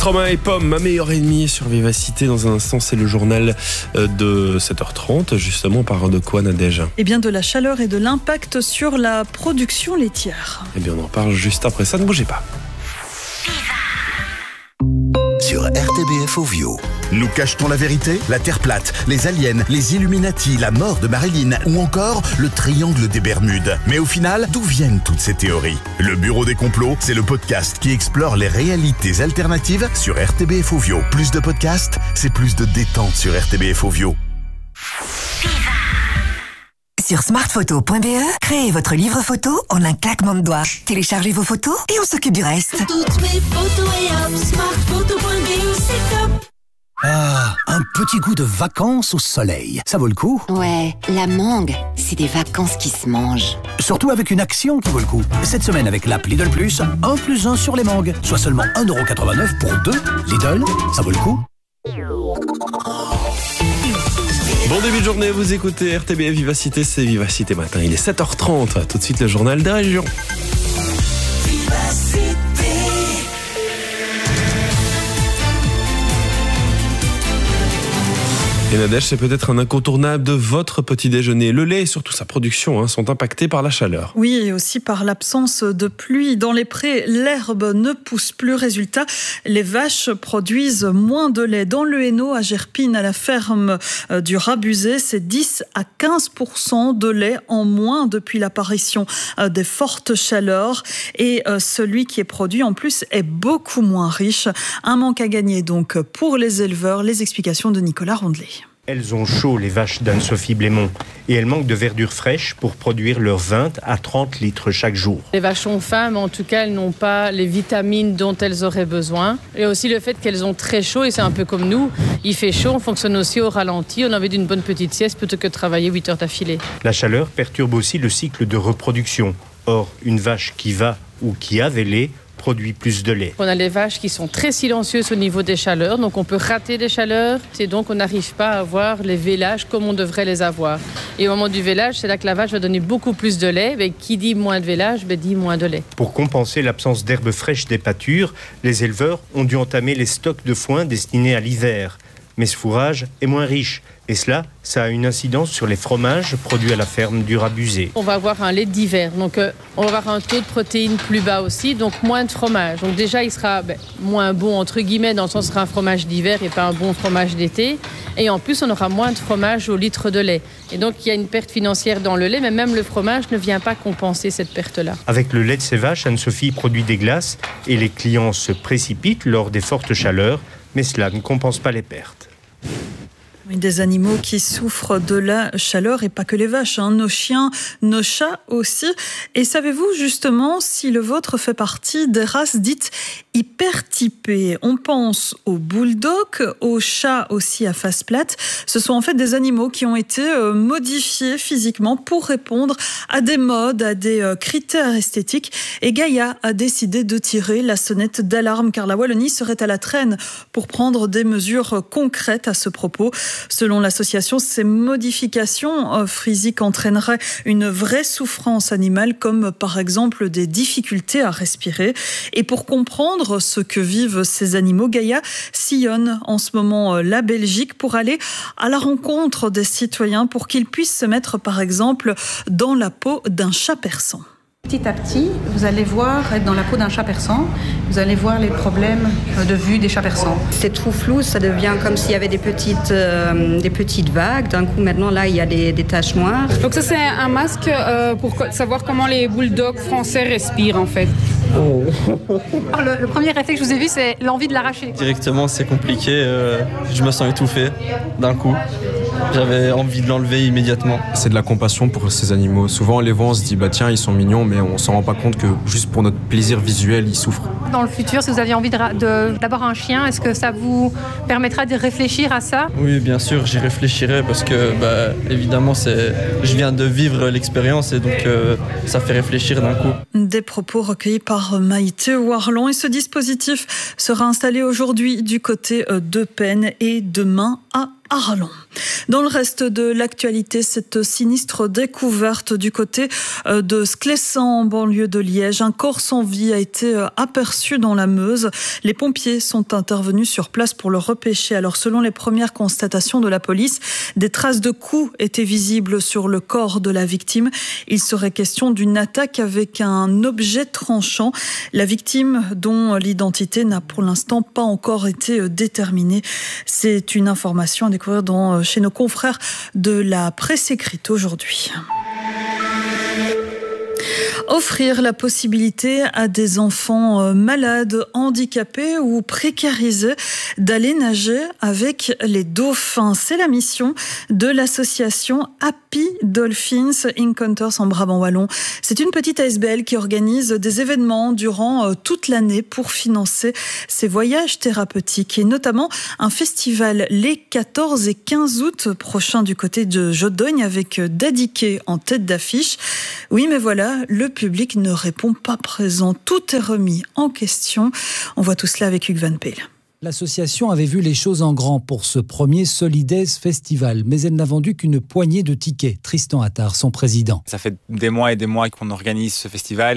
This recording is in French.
Stromae et Pomme, ma meilleure ennemie sur Vivacité. Dans un instant, c'est le journal de 7h30. Justement, on parle de quoi, Nadège ? Eh bien, de la chaleur et de l'impact sur la production laitière. Eh bien, on en parle juste après ça. Ne bougez pas. Sur RTBF Ovio. Nous cache-t-on la vérité ? La Terre plate, les aliens, les Illuminati, la mort de Marilyn ou encore le triangle des Bermudes. Mais au final, d'où viennent toutes ces théories ? Le Bureau des complots, c'est le podcast qui explore les réalités alternatives sur RTBF Ovio. Plus de podcasts, c'est plus de détente sur RTBF Ovio. Sur smartphoto.be, créez votre livre photo en un claquement de doigts. Téléchargez vos photos et on s'occupe du reste. Toutes mes photos et hop, smartphoto.be, c'est top. Ah, un petit goût de vacances au soleil. Ça vaut le coup ? Ouais, la mangue, c'est des vacances qui se mangent. Surtout avec une action qui vaut le coup. Cette semaine avec l'app Lidl Plus, 1 + 1 sur les mangues. Soit seulement 1,89€ pour 2. Lidl, ça vaut le coup. Bon début de journée, vous écoutez RTBF Vivacité, c'est Vivacité Matin. Il est 7h30. Tout de suite, le journal des régions. Et Nadège, c'est peut-être un incontournable de votre petit déjeuner. Le lait et surtout sa production sont impactés par la chaleur. Oui, et aussi par l'absence de pluie. Dans les prés, l'herbe ne pousse plus. Résultat, les vaches produisent moins de lait. Dans le Hainaut, à Gerpine, à la ferme du Rabusé, c'est 10 à 15% de lait en moins depuis l'apparition des fortes chaleurs. Et celui qui est produit, en plus, est beaucoup moins riche. Un manque à gagner, donc, pour les éleveurs. Les explications de Nicolas Rondelet. Elles ont chaud, les vaches d'Anne-Sophie Blémont, et elles manquent de verdure fraîche pour produire leurs 20 à 30 litres chaque jour. Les vaches ont faim, mais en tout cas, elles n'ont pas les vitamines dont elles auraient besoin. Et aussi le fait qu'elles ont très chaud, et c'est un peu comme nous, il fait chaud, on fonctionne aussi au ralenti, on a envie d'une bonne petite sieste plutôt que de travailler 8 heures d'affilée. La chaleur perturbe aussi le cycle de reproduction. Or, une vache qui va ou qui a des laits produit plus de lait. On a les vaches qui sont très silencieuses au niveau des chaleurs, donc on peut rater des chaleurs et donc on n'arrive pas à avoir les vélages comme on devrait les avoir. Et au moment du vélage, c'est là que la vache va donner beaucoup plus de lait. Mais qui dit moins de vélage, dit moins de lait. Pour compenser l'absence d'herbe fraîche des pâtures, les éleveurs ont dû entamer les stocks de foin destinés à l'hiver. Mais ce fourrage est moins riche. Et cela, ça a une incidence sur les fromages produits à la ferme du Rabusé. On va avoir un lait d'hiver, donc on va avoir un taux de protéines plus bas aussi, donc moins de fromage. Donc déjà, il sera moins bon, entre guillemets, dans le sens où ce sera un fromage d'hiver et pas un bon fromage d'été. Et en plus, on aura moins de fromage au litre de lait. Et donc, il y a une perte financière dans le lait, mais même le fromage ne vient pas compenser cette perte-là. Avec le lait de ces vaches, Anne-Sophie produit des glaces et les clients se précipitent lors des fortes chaleurs, mais cela ne compense pas les pertes. Des animaux qui souffrent de la chaleur et pas que les vaches, nos chiens, nos chats aussi. Et savez-vous justement si le vôtre fait partie des races dites hypertypées ? On pense aux bulldogs, aux chats aussi à face plate. Ce sont en fait des animaux qui ont été modifiés physiquement pour répondre à des modes, à des critères esthétiques. Et Gaïa a décidé de tirer la sonnette d'alarme car la Wallonie serait à la traîne pour prendre des mesures concrètes à ce propos. Selon l'association, ces modifications physiques entraîneraient une vraie souffrance animale, comme par exemple des difficultés à respirer. Et pour comprendre ce que vivent ces animaux, Gaïa sillonne en ce moment la Belgique pour aller à la rencontre des citoyens pour qu'ils puissent se mettre par exemple dans la peau d'un chat persan. Petit à petit, vous allez voir, être dans la peau d'un chat persan, vous allez voir les problèmes de vue des chats persans. C'est trop flou, ça devient comme s'il y avait des petites vagues. D'un coup, maintenant, là, il y a des taches noires. Donc ça, c'est un masque pour savoir comment les bulldogs français respirent, en fait. Oh. Le premier réflexe que je vous ai vu, c'est l'envie de l'arracher. Directement, c'est compliqué. Je me sens étouffé d'un coup. J'avais envie de l'enlever immédiatement. C'est de la compassion pour ces animaux. Souvent, on les voit, on se dit tiens, ils sont mignons, mais on s'en rend pas compte que juste pour notre plaisir visuel, ils souffrent. Dans le futur, si vous aviez envie d'avoir un chien, est-ce que ça vous permettra de réfléchir à ça ? Oui, bien sûr, j'y réfléchirai parce que, évidemment, je viens de vivre l'expérience et donc ça fait réfléchir d'un coup. Des propos recueillis par Maïté Warlon et ce dispositif sera installé aujourd'hui du côté de Penne et demain à Arlon. Dans le reste de l'actualité, cette sinistre découverte du côté de Sclessan, en banlieue de Liège. Un corps sans vie a été aperçu dans la Meuse. Les pompiers sont intervenus sur place pour le repêcher. Alors, selon les premières constatations de la police, des traces de coups étaient visibles sur le corps de la victime. Il serait question d'une attaque avec un objet tranchant. La victime, dont l'identité n'a pour l'instant pas encore été déterminée. C'est une information à découvrir chez nos confrères de la presse écrite aujourd'hui. Offrir la possibilité à des enfants malades, handicapés ou précarisés d'aller nager avec les dauphins. C'est la mission de l'association Happy Dolphins Encounters en Brabant Wallon. C'est une petite ASBL qui organise des événements durant toute l'année pour financer ces voyages thérapeutiques et notamment un festival les 14 et 15 août prochains du côté de Jodogne avec Dadiké en tête d'affiche. Oui, mais voilà, le public ne répond pas présent. Tout est remis en question. On voit tout cela avec Hugues Van Peel. L'association avait vu les choses en grand pour ce premier Solidaise Festival, mais elle n'a vendu qu'une poignée de tickets. Tristan Attard, son président. Ça fait des mois et des mois qu'on organise ce festival